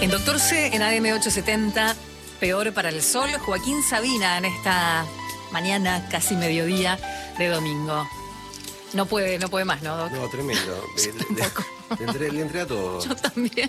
En Doctor C, en AM 870, Peor para el Sol, Joaquín Sabina en esta mañana, casi mediodía de domingo. No puede más, ¿no, Doc? No, tremendo. Le entré a todo. Yo también.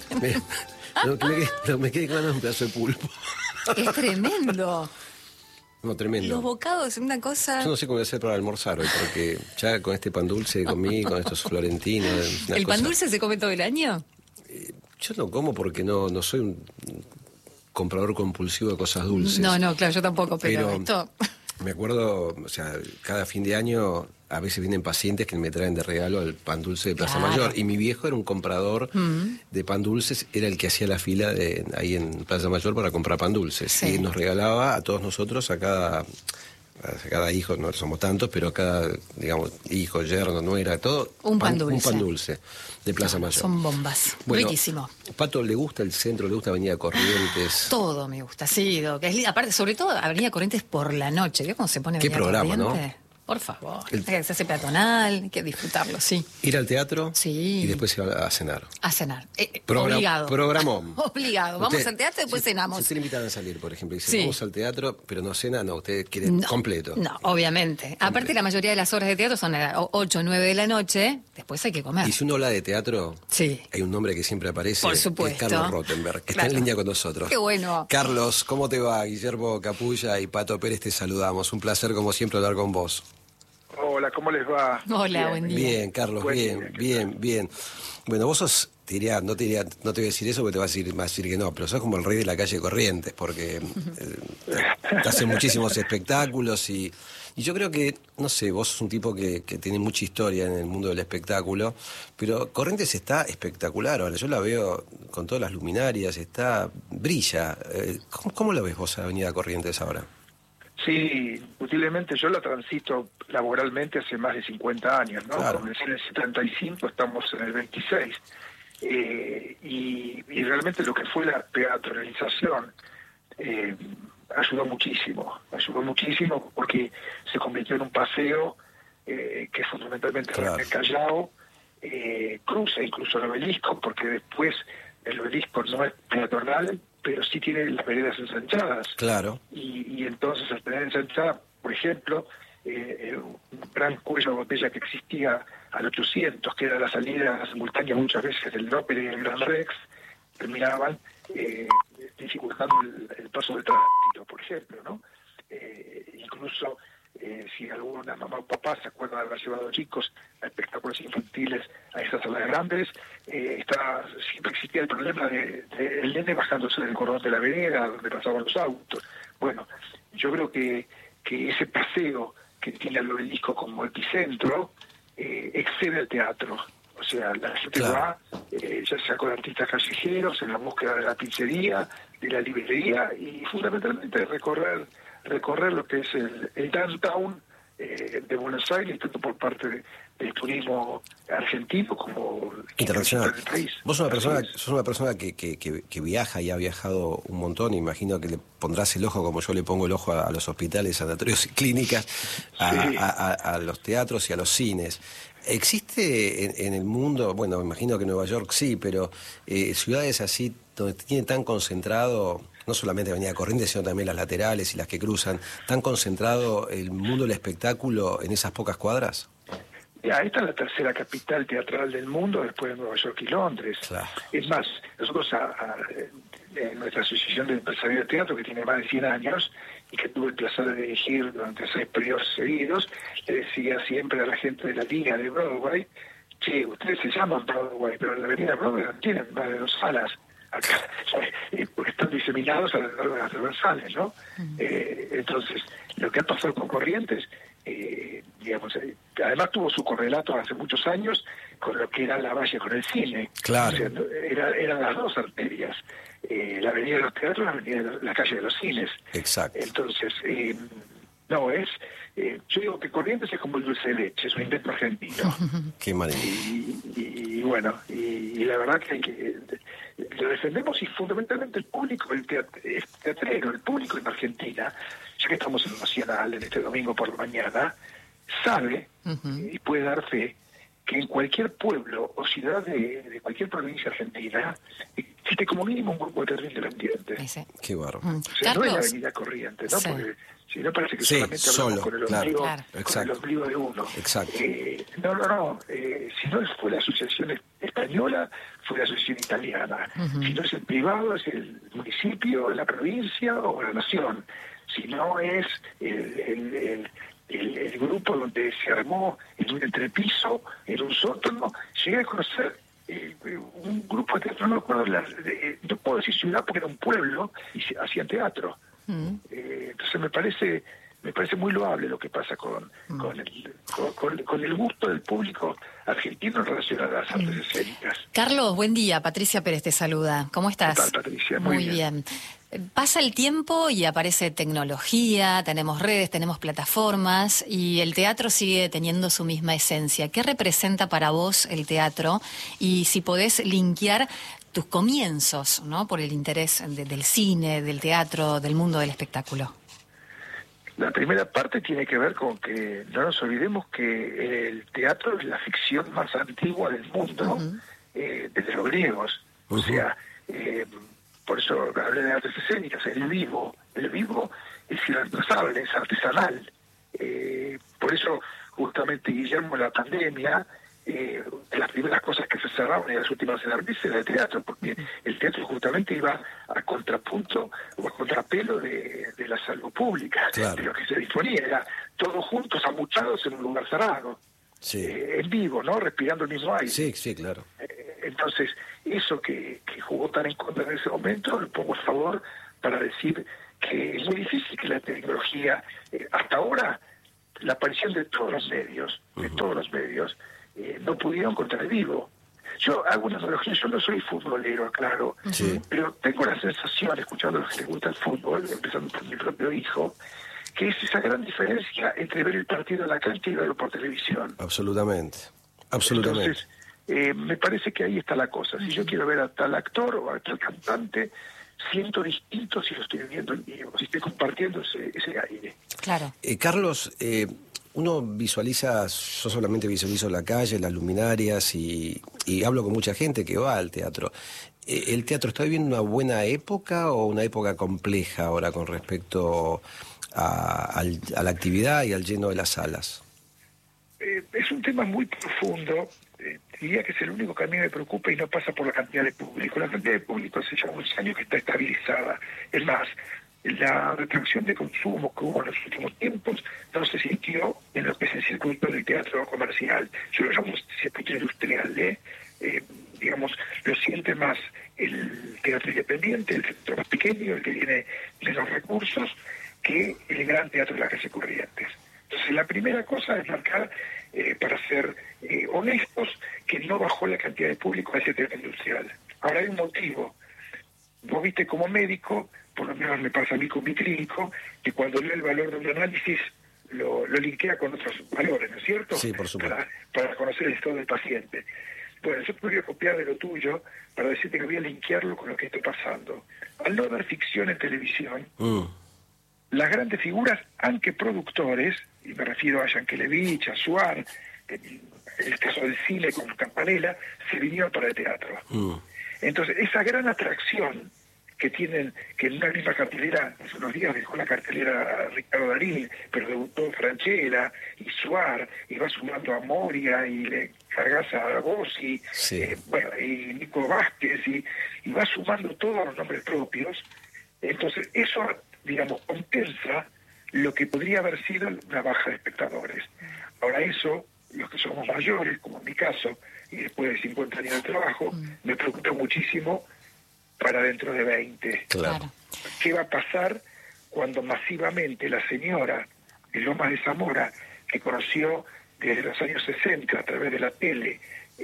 Me quedé con un pedazo de pulpo. Es tremendo. No, tremendo. Los bocados es una cosa... Yo no sé cómo voy a hacer para almorzar hoy, porque ya con este pan dulce comí, con estos florentinos... ¿El pan dulce se come todo el año? Yo no como porque no soy un comprador compulsivo de cosas dulces. No, claro, yo tampoco, pero esto... Me acuerdo, o sea, cada fin de año a veces vienen pacientes que me traen de regalo el pan dulce de Plaza Mayor. Y mi viejo era un comprador de pan dulces, era el que hacía la fila ahí en Plaza Mayor para comprar pan dulces. Sí. Y nos regalaba a todos nosotros, a cada hijo, no somos tantos, pero a cada, digamos, hijo, yerno, nuera, todo, un pan dulce de Plaza Mayor. Son bombas, bueno, riquísimo. Pato, ¿le gusta el centro? ¿Le gusta Avenida Corrientes? Todo me gusta, sí, Doc. Aparte, sobre todo Avenida Corrientes por la noche. ¿Vio cómo se pone Avenida Corrientes? ¿Qué programa, no? Por favor, se hace peatonal, hay que disfrutarlo, sí. Ir al teatro sí. Y después ir a cenar. A cenar. Obligado. Programón. Obligado. Vamos al teatro y después cenamos. Si usted le invitan a salir, por ejemplo, y dice, sí. Vamos al teatro, pero no cena, no, usted quiere completo. No, obviamente. Completo. Aparte, la mayoría de las horas de teatro son a 8 o 9 de la noche, después hay que comer. Y si uno habla de teatro, sí. Hay un nombre que siempre aparece, por supuesto. Que es Carlos Rottenberg, que está en línea con nosotros. Qué bueno. Carlos, ¿cómo te va? Guillermo Capulla y Pato Pérez te saludamos. Un placer, como siempre, hablar con vos. Hola, ¿cómo les va? Hola, buen día. Bien, Carlos, bien. Bueno, vos sos, no te voy a decir eso porque te vas a decir que no, pero sos como el rey de la calle Corrientes, porque te hacen muchísimos espectáculos y yo creo que, no sé, vos sos un tipo que tiene mucha historia en el mundo del espectáculo, pero Corrientes está espectacular ahora, yo la veo con todas las luminarias, brilla. ¿Cómo la ves vos a Avenida Corrientes ahora? Sí, indiscutiblemente yo la transito laboralmente hace más de 50 años, ¿no? Claro. Comencé en el 75, estamos en el 26. Y realmente lo que fue la peatonalización ayudó muchísimo porque se convirtió en un paseo que fundamentalmente claro. En el Callao cruza incluso el obelisco, porque después el obelisco no es peatonal, pero sí tiene las veredas ensanchadas. Claro. Y entonces al tener ensanchada, por ejemplo, un gran cuello de botella que existía al 800, que era la salida simultánea muchas veces del Ópera y el Gran Rex, terminaban dificultando el paso del tránsito, por ejemplo, ¿no? Incluso si alguna mamá o papá se acuerdan de haber llevado chicos a espectáculos infantiles a esas salas grandes, siempre existía el problema de el nene bajándose del cordón de la vereda donde pasaban los autos. Bueno, yo creo que ese paseo que tiene el obelisco como epicentro excede al teatro. O sea, la gente va, ya sea con artistas callejeros, en la búsqueda de la pizzería, de la librería y fundamentalmente recorrer lo que es el downtown de Buenos Aires, tanto por parte del turismo argentino como internacional del país. Vos sos una persona que viaja y ha viajado un montón, imagino que le pondrás el ojo como yo le pongo el ojo a los hospitales, sanatorios y clínicas, a los teatros y a los cines. ¿Existe en el mundo, bueno, me imagino que Nueva York sí, pero ciudades así donde tiene tan concentrado, no solamente Avenida Corrientes, sino también las laterales y las que cruzan, tan concentrado el mundo del espectáculo en esas pocas cuadras? Ya, esta es la tercera capital teatral del mundo después de Nueva York y Londres. Claro. Es más, nosotros en nuestra asociación de empresarios de teatro, que tiene más de 100 años y que tuve el placer de dirigir durante 6 periodos seguidos, le decía siempre a la gente de la línea de Broadway, che, ustedes se llaman Broadway, pero en la avenida Broadway no tienen más de 2 salas acá, porque están diseminados alrededor de las transversales, ¿no? Entonces, lo que ha pasado con Corrientes, digamos, además tuvo su correlato hace muchos años con lo que era la valle con el cine. Claro. O sea, eran las dos arterias, la avenida de los teatros, la calle de los cines. Exacto. Entonces, yo digo que Corrientes es como el dulce de leche, es un invento argentino. Qué maravilla. Y bueno, y la verdad que lo defendemos, y fundamentalmente el público, el teatrero, el público en Argentina, ya que estamos en Nacional en este domingo por la mañana, sabe y puede dar fe que en cualquier pueblo o ciudad de cualquier provincia argentina existe como mínimo un grupo de teatro independiente. Sí. Qué bárbaro. O sea, no es la Carlos. Avenida Corrientes, ¿no? Sí. Porque si no parece que Sí, solamente solo, hablamos con el ombligo, claro. con el Exacto. ombligo de uno. Exacto. No. Si no fue la asociación española, fue la asociación italiana. Si no es el privado, es el municipio, la provincia o la nación. Si no es el grupo donde se armó en un entrepiso, en un sótano. Llegué a conocer un grupo de teatro, no me acuerdo, no puedo decir ciudad porque era un pueblo y hacían teatro. Entonces me parece muy loable lo que pasa con el gusto del público argentino en relación a las artes escénicas. Carlos, buen día. Patricia Pérez te saluda. ¿Cómo estás? ¿Qué tal, Patricia? Muy bien. Pasa el tiempo y aparece tecnología, tenemos redes, tenemos plataformas y el teatro sigue teniendo su misma esencia. ¿Qué representa para vos el teatro? Y si podés linkear tus comienzos, ¿no? Por el interés del cine, del teatro, del mundo del espectáculo. La primera parte tiene que ver con que no nos olvidemos que el teatro es la ficción más antigua del mundo, desde los griegos. O sea, por eso hablé de artes escénicas, el vivo es irreemplazable, es artesanal. Por eso justamente Guillermo en la pandemia, de las primeras cosas que se cerraron y las últimas en abrirse era el teatro, porque el teatro justamente iba a contrapunto o a contrapelo de la salud pública, claro, de lo que se disponía, era todos juntos amuchados en un lugar cerrado, en vivo, ¿no? Respirando el mismo aire. Sí, claro. Entonces, eso que jugó tan en contra en ese momento, lo pongo a favor para decir que es muy difícil que la tecnología, hasta ahora, la aparición de todos los medios, no pudieron contra el vivo. Yo hago una analogía, yo no soy futbolero, claro, pero tengo la sensación, escuchando a los que les gusta el fútbol, empezando por mi propio hijo, que es esa gran diferencia entre ver el partido en la cancha y verlo por televisión. Absolutamente. Entonces, me parece que ahí está la cosa. Si yo quiero ver a tal actor o a tal cantante, siento distinto si lo estoy viendo en vivo, si estoy compartiendo ese aire. Claro. Carlos, uno visualiza, yo solamente visualizo la calle, las luminarias y hablo con mucha gente que va al teatro. ¿El teatro está viviendo una buena época o una época compleja ahora con respecto a la actividad y al lleno de las salas? Es un tema muy profundo. Diría que es el único que a mí me preocupa y no pasa por la cantidad de público. La cantidad de público hace ya unos años que está estabilizada. Es más, la retracción de consumo que hubo en los últimos tiempos no se sintió en lo que es el circuito del teatro comercial. Yo lo llamo circuito industrial, digamos, lo siente más el teatro independiente, el sector más pequeño, el que tiene menos recursos, que el gran teatro de la calle Corrientes. Entonces, la primera cosa es marcar, para ser honestos, que no bajó la cantidad de público a ese teatro industrial. Ahora hay un motivo. Vos viste como médico, por lo menos me pasa a mí con mi clínico, que cuando leo el valor de un análisis lo linkea con otros valores, ¿no es cierto? Sí, por supuesto. Para conocer el estado del paciente. Bueno, yo podría copiar de lo tuyo para decirte que voy a linkearlo con lo que está pasando. Al no haber ficción en televisión, las grandes figuras, aunque productores, y me refiero a Yankelevich, a Suar, en el caso del cine con Campanella, se vinieron para el teatro. Entonces, esa gran atracción que tienen, que en una misma cartelera, hace unos días dejó la cartelera Ricardo Darín, pero debutó Franchella y Suar, y va sumando a Moria, y le cargas a Bossi, y Nico Vázquez, y va sumando todos los nombres propios. Entonces, eso, digamos, compensa lo que podría haber sido una baja de espectadores. Ahora eso, los que somos mayores, como en mi caso, y después de 50 años de trabajo, me preocupa muchísimo para dentro de 20. Claro. ¿Qué va a pasar cuando masivamente la señora de Lomas de Zamora, que conoció desde los años 60 a través de la tele,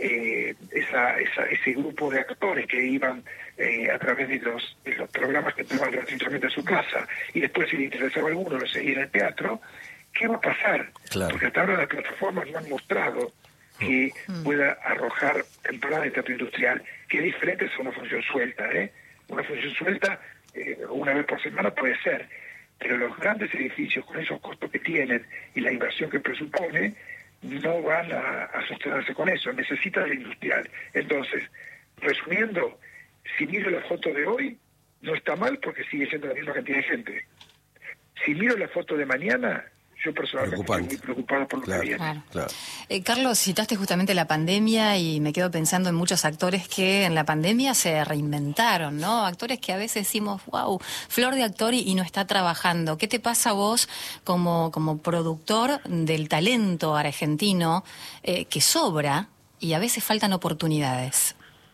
ese grupo de actores que iban a través de los programas que entraban gratuitamente a su casa, y después si le interesaba alguno lo seguía en el teatro, ¿qué va a pasar? Claro. Porque hasta ahora las plataformas no han mostrado que pueda arrojar temporadas de teatro industrial, que es diferente a una función suelta. Una función suelta, una vez por semana puede ser, pero los grandes edificios con esos costos que tienen y la inversión que presupone, no van a sostenerse con eso, necesitan el industrial. Entonces, resumiendo, si miro la foto de hoy, no está mal porque sigue siendo la misma cantidad de gente. Si miro la foto de mañana, yo personalmente estoy muy preocupado por lo que viene. Claro. Claro. Carlos, citaste justamente la pandemia y me quedo pensando en muchos actores que en la pandemia se reinventaron, ¿no? Actores que a veces decimos, wow, flor de actor y no está trabajando. ¿Qué te pasa a vos como productor del talento argentino que sobra y a veces faltan oportunidades?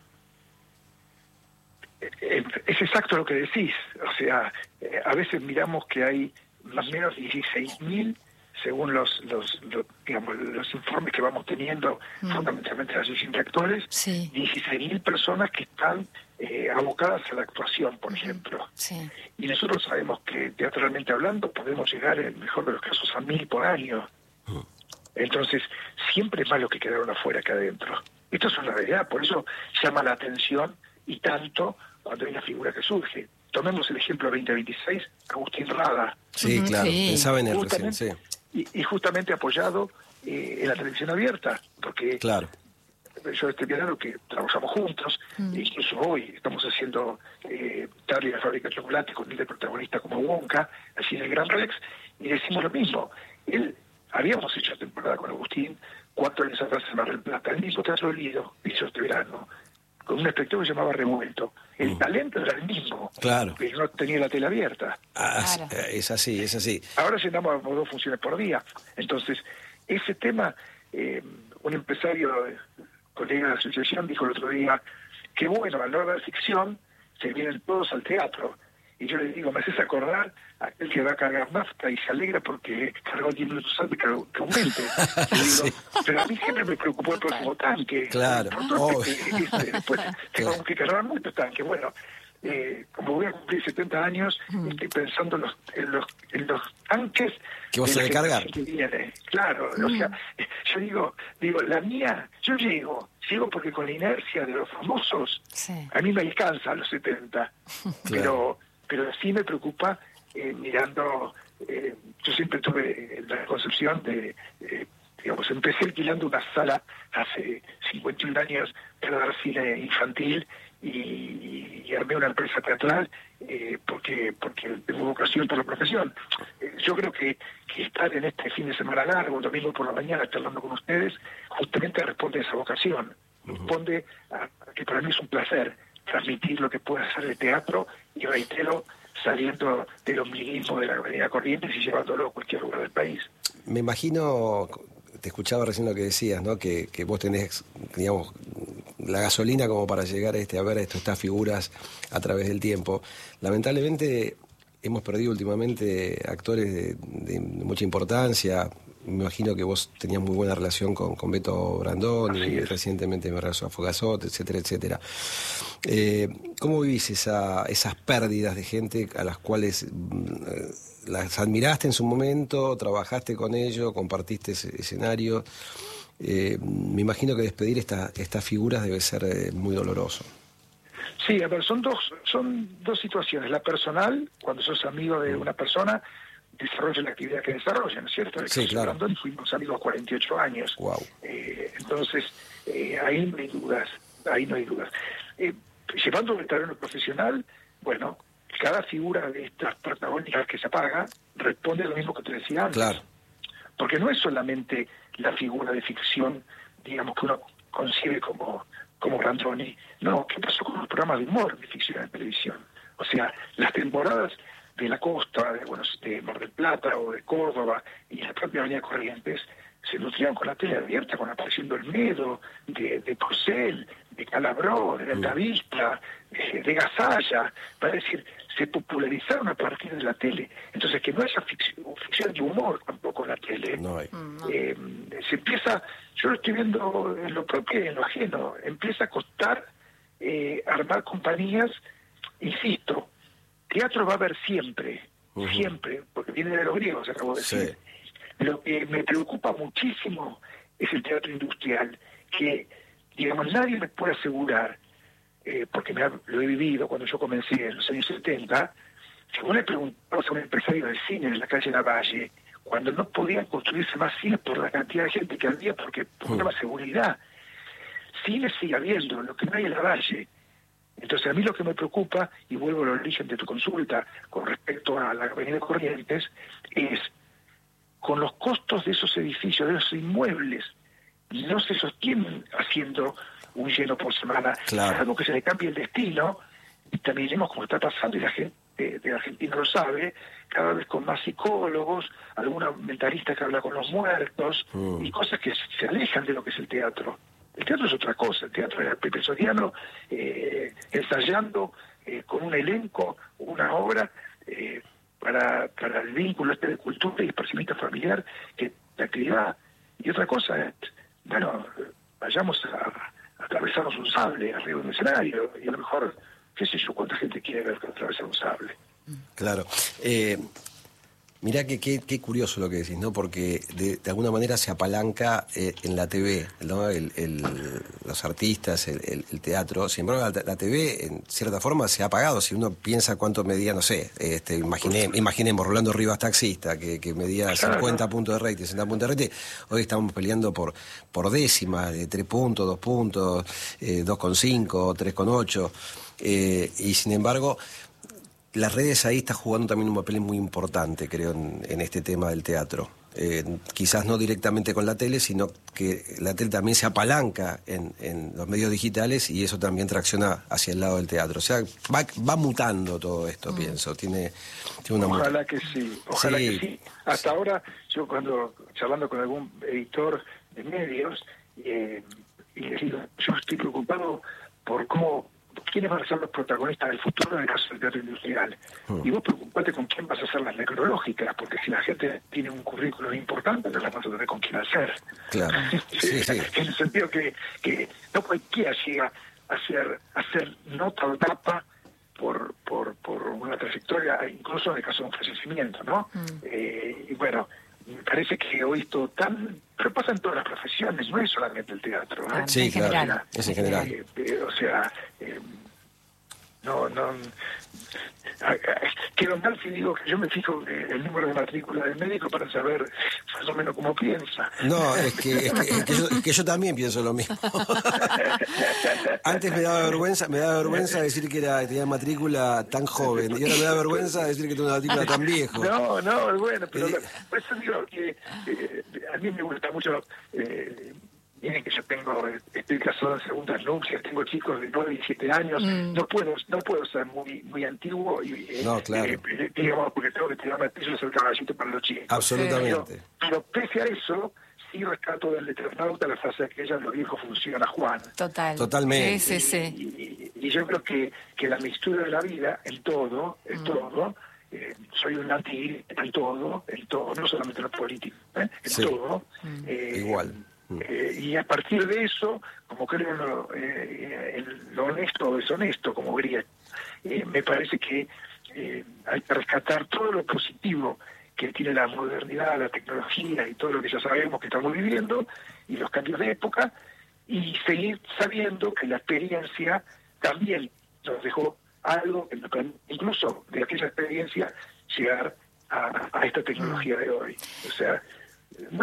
Es exacto lo que decís. O sea, a veces miramos que hay más o menos 16.000, según los informes que vamos teniendo, fundamentalmente de la asociación de actores, 16.000 personas que están abocadas a la actuación, por ejemplo. Sí. Y nosotros sabemos que, teatralmente hablando, podemos llegar, en el mejor de los casos, a 1.000 por año. Entonces, siempre es más lo que quedaron afuera que adentro. Esto es una realidad, por eso llama la atención y tanto cuando hay una figura que surge. Tomemos el ejemplo 2026, Agustín Rada. Sí, claro, pensaba en él recién, sí. Y justamente apoyado en la televisión abierta, porque claro. Yo estoy viendo que trabajamos juntos, incluso hoy estamos haciendo Charlie y la fábrica de chocolate con él de protagonista como Wonka, así en el Gran Rex, y decimos lo mismo. Habíamos hecho temporada con Agustín 4 años atrás en Mar del Plata, el mismo Teatro del Lido hizo este verano, con un espectáculo que se llamaba Revuelto. El talento era el mismo, claro, pero no tenía la tela abierta. Claro. Es así, es así. Ahora llenamos 2 funciones por día. Entonces, ese tema, un empresario, colega de la asociación, dijo el otro día que bueno, al no haber ficción, se vienen todos al teatro. Y yo le digo, me haces acordar a aquel que va a cargar nafta y se alegra porque cargó 10 minutos antes que aumente. Digo, pero a mí siempre me preocupó el próximo tanque. Claro. Después tengo que cargar muchos tanques. Bueno, como voy a cumplir 70 años, estoy pensando en los tanques que vos tenés que cargar. Que viene. Claro, o sea, yo digo, la mía, yo llego porque con la inercia de los famosos, a mí me alcanza a los 70, claro. Pero sí me preocupa mirando, yo siempre tuve la concepción de, empecé alquilando una sala hace 51 años para dar cine infantil y armé una empresa teatral porque tengo vocación por la profesión. Yo creo que estar en este fin de semana largo, un domingo por la mañana, charlando con ustedes, justamente responde a esa vocación. Responde a que para mí es un placer transmitir lo que puede hacer el teatro y reitero, saliendo del ombliguismo de la Avenida Corrientes y llevándolo a cualquier lugar del país. Me imagino, te escuchaba recién lo que decías, ¿no? Que vos tenés, digamos, la gasolina como para llegar a ver estas figuras a través del tiempo. Lamentablemente hemos perdido últimamente actores de mucha importancia. Me imagino que vos tenías muy buena relación con Beto Brandón y recientemente me regresó a Fogazot, etcétera, etcétera. ¿Cómo vivís esas pérdidas de gente a las cuales las admiraste en su momento, trabajaste con ellos, compartiste escenario? Me imagino que despedir estas figuras debe ser muy doloroso. Sí, a ver, son dos situaciones. La personal, cuando sos amigo de una persona, desarrolla la actividad que desarrolla, ¿no es cierto? Sí, claro. Brandon fuimos amigos 48 años. Wow. Entonces, ahí no hay dudas. Llevando el terreno profesional, bueno, cada figura de estas protagónicas que se apaga responde a lo mismo que te decía antes. Claro. Porque no es solamente la figura de ficción, digamos, que uno concibe como Brandoni. No, ¿qué pasó con los programas de humor de ficción en televisión? O sea, las temporadas de la costa, de Mar del Plata o de Córdoba y la propia Avenida Corrientes se nutrían con la tele abierta, con aparición de Olmedo, de Porcel, de Calabró, de Altavista, de Gasalla, para decir, se popularizaron a partir de la tele. Entonces, que no haya ficción de humor tampoco en la tele. No hay. Se empieza, yo lo estoy viendo en lo propio y en lo ajeno, empieza a costar armar compañías, insisto, teatro va a haber siempre, siempre, porque viene de los griegos, acabo de decir. Sí. Lo que me preocupa muchísimo es el teatro industrial, que, digamos, nadie me puede asegurar, porque lo he vivido cuando yo comencé en los años 70, si vos le preguntabas a un empresario de cine en la calle Lavalle, cuando no podían construirse más cines por la cantidad de gente que había, porque por una seguridad, cine sigue habiendo, lo que no hay en Lavalle, Entonces a mí lo que me preocupa, y vuelvo al origen de tu consulta con respecto a la Avenida Corrientes, es con los costos de esos edificios, de esos inmuebles, no se sostienen haciendo un lleno por semana, claro. Algo que se le cambie el destino, y también vemos cómo está pasando, y la gente de Argentina lo sabe, cada vez con más psicólogos, alguna mentalista que habla con los muertos, y cosas que se alejan de lo que es el teatro. El teatro es otra cosa, el teatro era Pepe Soriano ensayando con un elenco, una obra, para el vínculo de cultura y esparcimiento familiar, que la actividad. Y otra cosa es, bueno, vayamos a atravesarnos un sable arriba de un escenario, y a lo mejor, qué sé yo, cuánta gente quiere ver que atravesar un sable. Claro. Mirá qué curioso lo que decís, ¿no? Porque de alguna manera se apalanca en la TV, ¿no? Los artistas, el teatro. Sin embargo, la TV, en cierta forma, se ha apagado. Si uno piensa cuánto medía, no sé, imaginemos Rolando Rivas, taxista, que medía 50 puntos de rating, 60 puntos de rating. Hoy estamos peleando por décimas, de 3 puntos, 2 puntos, 2,5, 3,8. Y sin embargo, las redes ahí están jugando también un papel muy importante, creo, en este tema del teatro. Quizás no directamente con la tele, sino que la tele también se apalanca en los medios digitales, y eso también tracciona hacia el lado del teatro. O sea, va mutando todo esto, pienso. Tiene una Ojalá que sí, ojalá que sí. Hasta ahora, yo cuando charlando con algún editor de medios, y les digo, yo estoy preocupado por quiénes van a ser los protagonistas del futuro en el caso del teatro industrial. Y vos preocupate con quién vas a hacer las necrológicas, porque si la gente tiene un currículum importante, no las vas a tener con quién hacer. Claro. Sí. En el sentido que no cualquiera llega a ser nota o tapa por una trayectoria, incluso en el caso de un fallecimiento, ¿no? Y bueno, me parece que hoy todo pero pasa en todas las profesiones, no es solamente el teatro, ¿eh? Sí, claro, es en general. O sea, no quedo mal si digo que yo me fijo el número de matrícula del médico para saber más o menos cómo piensa. No, es que yo también pienso lo mismo. Antes me daba vergüenza decir que tenía matrícula tan joven, y ahora me da vergüenza decir que tengo una matrícula tan viejo. No, bueno, pero por eso digo que a mí me gusta mucho. Miren que yo estoy casado en segundas nupcias, tengo chicos de 9 y 7 años, no puedo ser muy antiguo y no, claro. Digamos, porque tengo que tirarme al piso y hacer el caballito para los chicos. Absolutamente. Pero pese a eso, sí rescato del Eternauta la frase aquella, los viejos funciona Juan. Totalmente. Sí. Y yo creo que la mixtura de la vida, el todo, soy un anti en todo, no solamente en lo político, en todo. Igual. Y a partir de eso, como creo en lo honesto o deshonesto, como diría, me parece que hay que rescatar todo lo positivo que tiene la modernidad, la tecnología y todo lo que ya sabemos que estamos viviendo, y los cambios de época, y seguir sabiendo que la experiencia también nos dejó algo, incluso de aquella experiencia, llegar a esta tecnología de hoy. O sea, no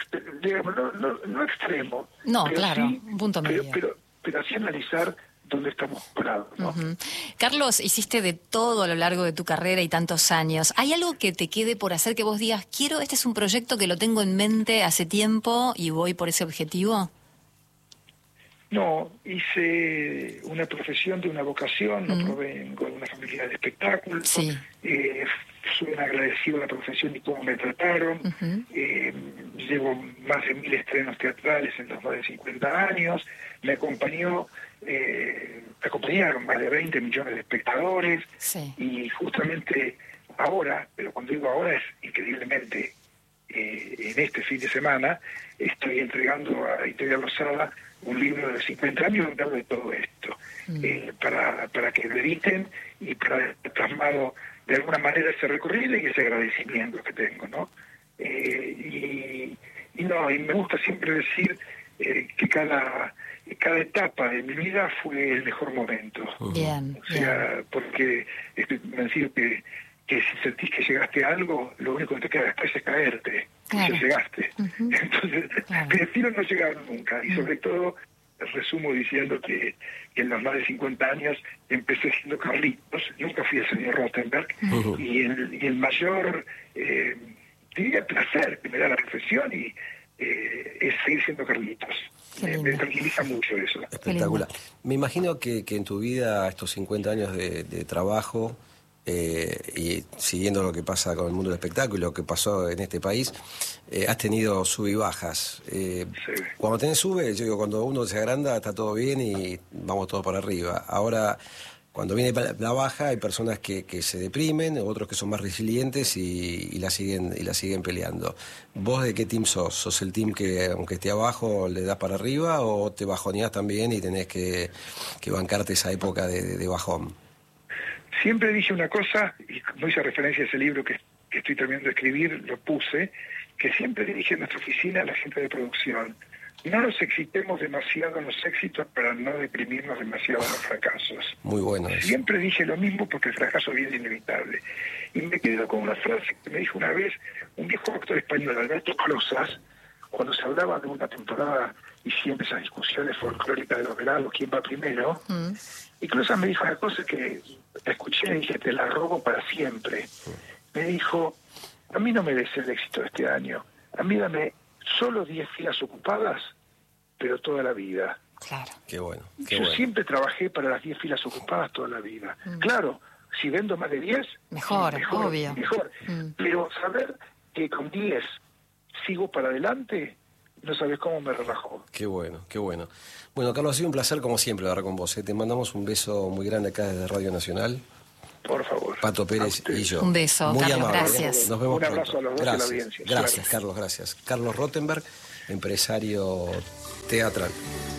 extremo. No, pero claro, sí, un punto medio. Pero así analizar dónde estamos parados, ¿no? Carlos, hiciste de todo a lo largo de tu carrera y tantos años. ¿Hay algo que te quede por hacer que vos digas, este es un proyecto que lo tengo en mente hace tiempo y voy por ese objetivo? No, hice una profesión de una vocación, no provengo de una familia de espectáculos, soy agradecido a la profesión y cómo me trataron, llevo más de 1000 estrenos teatrales en los más de 50 años, me acompañaron más de 20 millones de espectadores, y justamente ahora, pero cuando digo ahora es increíblemente, en este fin de semana, estoy entregando a Editorial Losada un libro de 50 años hablando de todo esto, para que lo editen y para haber plasmado de alguna manera ese recorrido y ese agradecimiento que tengo, ¿no? Y me gusta siempre decir que cada etapa de mi vida fue el mejor momento. Bien, o sea, porque estoy convencido que si sentís que llegaste a algo, lo único que te queda después es caerte, ya llegaste. Entonces, prefiero no llegar nunca, y sobre todo resumo diciendo que en los más de 50 años empecé siendo Carlitos, nunca fui el señor Rothenberg, y el mayor, diría, placer que me da la profesión es seguir siendo Carlitos. Me tranquiliza mucho eso. Espectacular. Me imagino que en tu vida, estos 50 años de trabajo, y siguiendo lo que pasa con el mundo del espectáculo, lo que pasó en este país, has tenido sub y bajas. Sí. Cuando tenés sube, yo digo, cuando uno se agranda está todo bien y vamos todos para arriba. Ahora, cuando viene la baja, hay personas que se deprimen, otros que son más resilientes y la siguen peleando. ¿Vos de qué team sos? ¿Sos el team que, aunque esté abajo, le das para arriba o te bajoneás también y tenés que bancarte esa época de bajón? Siempre dije una cosa, y como hice referencia a ese libro que estoy terminando de escribir, lo puse, que siempre dije en nuestra oficina a la gente de producción: no nos excitemos demasiado en los éxitos para no deprimirnos demasiado en los fracasos. Muy bueno eso. Siempre dije lo mismo porque el fracaso viene inevitable. Y me quedo con una frase que me dijo una vez un viejo actor español, Alberto Closas, cuando se hablaba de una temporada y siempre esas discusiones folclóricas de los veranos, quién va primero. Y Closas me dijo una cosa que escuché y dije, te la robo para siempre. Me dijo: a mí no me des el éxito de este año, a mí dame solo 10 filas ocupadas, pero toda la vida. Claro. Qué bueno. Yo siempre trabajé para las 10 filas ocupadas toda la vida. Claro, si vendo más de 10, mejor, obvio. Mejor. Pero saber que con 10 sigo para adelante, no sabes cómo me relajó. Qué bueno, qué bueno. Bueno, Carlos, ha sido un placer como siempre hablar con vos. Te mandamos un beso muy grande acá desde Radio Nacional. Por favor. Pato Pérez y yo. Un beso, muy Carlos, amable. gracias. Nos vemos un abrazo pronto. a los dos y a la audiencia. Gracias, Carlos, gracias. Carlos Rothenberg, empresario teatral.